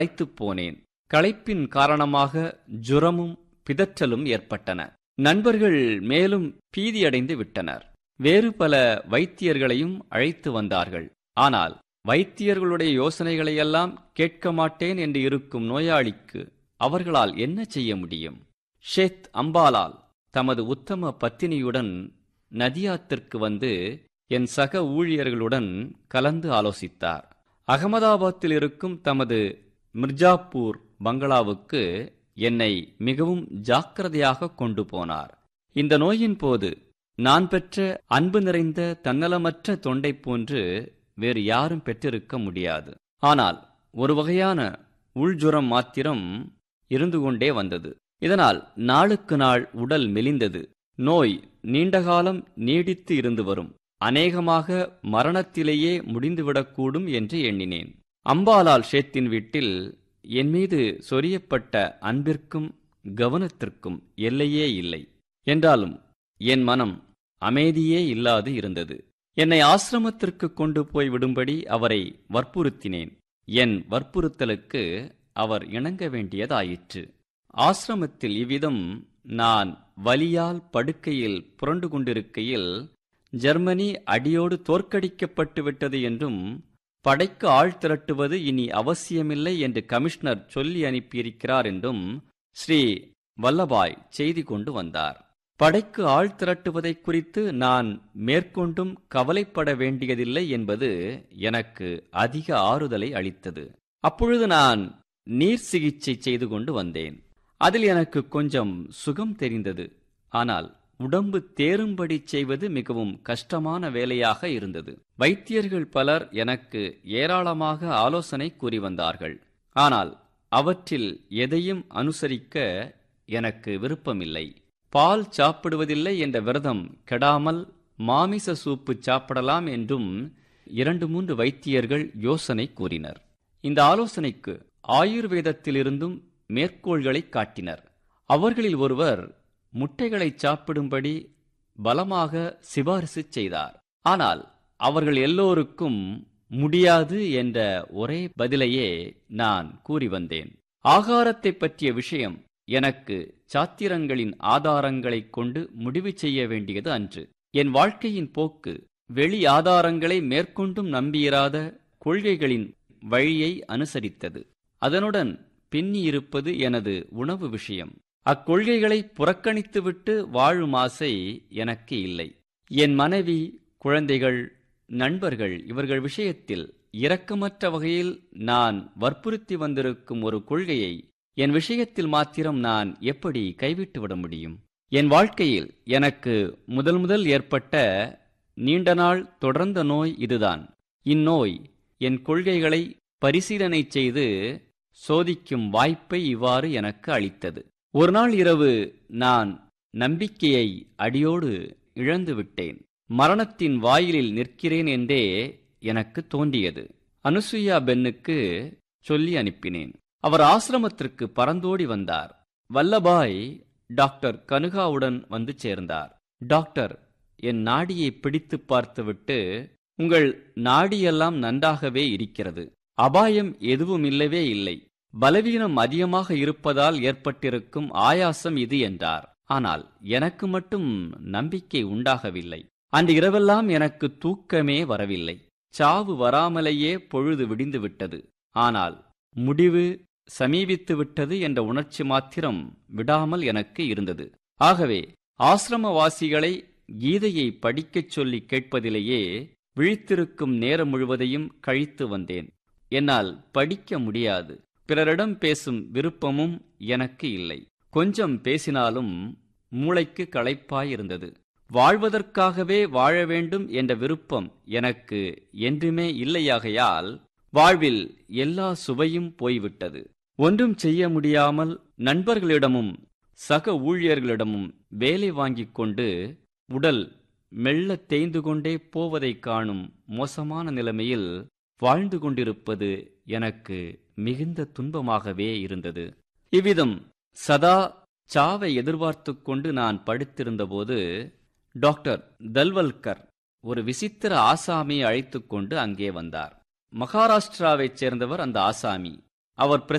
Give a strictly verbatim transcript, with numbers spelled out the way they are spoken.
களைத்துப் போனேன். களைப்பின் காரணமாக ஜுரமும் பிதற்றலும் ஏற்பட்டன. நண்பர்கள் மேலும் பீதியடைந்து விட்டனர். வேறு பல வைத்தியர்களையும் அழைத்து வந்தார்கள். ஆனால் வைத்தியர்களுடைய யோசனைகளையெல்லாம் கேட்க மாட்டேன் என்று இருக்கும் நோயாளிக்கு அவர்களால் என்ன செய்ய முடியும்? ஷேத் அம்பாலால் தமது உத்தம பத்தினியுடன் நதியாத்திற்கு வந்து என் சக ஊழியர்களுடன் கலந்து ஆலோசித்தார். அகமதாபாத்தில் இருக்கும் தமது மிர்ஜாப்பூர் பங்களாவுக்கு என்னை மிகவும் ஜாக்கிரதையாக கொண்டு போனார். இந்த நோயின் போது நான் பெற்ற அன்பு நிறைந்த தன்னலமற்ற தொண்டை போன்று வேறு யாரும் பெற்றிருக்க முடியாது. ஆனால் ஒரு வகையான உள்ஜுரம் மாத்திரம் இருந்து கொண்டே வந்தது. இதனால் நாளுக்கு நாள் உடல் மெலிந்தது. நோய் நீண்டகாலம் நீடித்து இருந்து வரும், அநேகமாக மரணத்திலேயே முடிந்துவிடக்கூடும் என்று எண்ணினேன். அம்பாலால் ஷேத்தின் வீட்டில் என் மீது சொரியப்பட்ட அன்பிற்கும் கவனத்திற்கும் எல்லையே இல்லை. என்றாலும் என் மனம் அமைதியே இல்லாது இருந்தது. என்னை ஆசிரமத்திற்கு கொண்டு போய் விடும்படி அவரை வற்புறுத்தினேன். என் வற்புறுத்தலுக்கு அவர் இணங்க வேண்டியதாயிற்று. ஆசிரமத்தில் இவ்விதம் நான் வலியால் படுக்கையில் புரண்டு கொண்டிருக்கையில் ஜெர்மனி அடியோடு தோற்கடிக்கப்பட்டு விட்டது என்றும் படைக்கு ஆள் திரட்டுவது இனி அவசியமில்லை என்று கமிஷனர் சொல்லி அனுப்பியிருக்கிறார் என்றும் ஸ்ரீ வல்லபாய் செய்தி கொண்டு வந்தார். படைக்கு ஆள் திரட்டுவதை குறித்து நான் மேற்கொண்டும் கவலைப்பட வேண்டியதில்லை என்பது எனக்கு அதிக ஆறுதலை அளித்தது. அப்பொழுது நான் நீர் சிகிச்சை செய்து கொண்டு வந்தேன். அதில் எனக்கு கொஞ்சம் சுகம் தெரிந்தது. ஆனால் உடம்பு தேரும்படி செய்வது மிகவும் கஷ்டமான வேலையாக இருந்தது. வைத்தியர்கள் பலர் எனக்கு ஏராளமாக ஆலோசனை கூறி வந்தார்கள். ஆனால் அவற்றில் எதையும் அனுசரிக்க எனக்கு விருப்பமில்லை. பால் சாப்பிடுவதில்லை என்ற விரதம் கெடாமல் மாமிச சூப்பு சாப்பிடலாம் என்றும் இரண்டு மூன்று வைத்தியர்கள் யோசனை கூறினர். இந்த ஆலோசனைக்கு ஆயுர்வேதத்திலிருந்தும் மேற்கோள்களை காட்டினர். அவர்களில் ஒருவர் முட்டைகளை சாப்பிடும்படி பலமாக சிபாரிசு செய்தார். ஆனால் அவர்கள் எல்லோருக்கும் முடியாது என்ற ஒரே பதிலையே நான் கூறி வந்தேன். ஆகாரத்தை பற்றிய விஷயம் எனக்கு சாத்திரங்களின் ஆதாரங்களைக் கொண்டு முடிவு செய்ய வேண்டியது அன்று. என் வாழ்க்கையின் போக்கு வெளி ஆதாரங்களை மேற்கொண்டும் நம்பியிராத கொள்கைகளின் வழியை அனுசரித்தது. அதனுடன் பின்னியிருப்பது எனது உணவு விஷயம். அக்கொள்கைகளை புறக்கணித்துவிட்டு வாழும் ஆசை எனக்கு இல்லை. என் மனைவி, குழந்தைகள், நண்பர்கள் இவர்கள் விஷயத்தில் இரக்கமற்ற வகையில் நான் வற்புறுத்தி வந்திருக்கும் ஒரு கொள்கையை என் விஷயத்தில் மாத்திரம் நான் எப்படி கைவிட்டுவிட முடியும்? என் வாழ்க்கையில் எனக்கு முதல் முதல் ஏற்பட்ட நீண்ட நாள் தொடர்ந்த நோய் இதுதான். இந்நோய் என் கொள்கைகளை பரிசீலனை செய்து சோதிக்கும் வாய்ப்பை இவ்வாறு எனக்கு அளித்தது. ஒரு நாள் இரவு நான் நம்பிக்கையை அடியோடு இழந்து விட்டேன். மரணத்தின் வாயிலில் நிற்கிறேன் என்றே எனக்கு தோன்றியது. அனுசுயா பென்னுக்கு சொல்லி அனுப்பினேன். அவர் ஆசிரமத்திற்கு பறந்தோடி வந்தார். வல்லபாய் டாக்டர் கனுகாவுடன் வந்து சேர்ந்தார். டாக்டர் என் நாடியை பிடித்து பார்த்துவிட்டு, உங்கள் நாடியெல்லாம் நன்றாகவே இருக்கிறது, அபாயம் எதுவும் இல்லவே இல்லை, பலவீனம் அதிகமாக இருப்பதால் ஏற்பட்டிருக்கும் ஆயாசம் இது என்றார். ஆனால் எனக்கு மட்டும் நம்பிக்கை உண்டாகவில்லை. அன்று இரவெல்லாம் எனக்கு தூக்கமே வரவில்லை. சாவு வராமலேயே பொழுது விடிந்து விட்டது. ஆனால் முடிவு சமீபித்து விட்டது என்ற உணர்ச்சி மாத்திரம் விடாமல் எனக்கு இருந்தது. ஆகவே ஆசிரமவாசிகளை கீதையை படிக்கச் சொல்லி கேட்பதிலேயே விழித்திருக்கும் நேரம் முழுவதையும் கழித்து வந்தேன். என்னால் படிக்க முடியாது. பிறரிடம் பேசும் விருப்பமும் எனக்கு இல்லை. கொஞ்சம் பேசினாலும் மூளைக்கு களைப்பாயிருந்தது. வாழ்வதற்காகவே வாழ வேண்டும் என்ற விருப்பம் எனக்கு என்றுமே இல்லையாகையால் வாழ்வில் எல்லா சுவையும் போய்விட்டது. ஒன்றும் செய்ய முடியாமல் நண்பர்களிடமும் சக ஊழியர்களிடமும் வேலை வாங்கிக் கொண்டு உடல் மெல்ல தேய்ந்து கொண்டே போவதை காணும் மோசமான நிலைமையில் வாழ்ந்து கொண்டிருப்பது எனக்கு மிகுந்த துன்பமாகவே இருந்தது. இவ்விதம் சதா சாவை எதிர்பார்த்து கொண்டு நான் படுத்திருந்தபோது டாக்டர் தல்வல்கர் ஒரு விசித்திர ஆசாமியை அழைத்து கொண்டு அங்கே வந்தார். மகாராஷ்டிராவைச் சேர்ந்தவர் அந்த ஆசாமி. அவர்